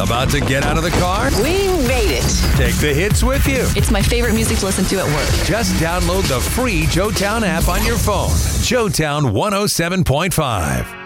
About to get out of the car? We made it. Take the hits with you. It's my favorite music to listen to at work. Just download the free Joetown app on your phone. Joetown 107.5.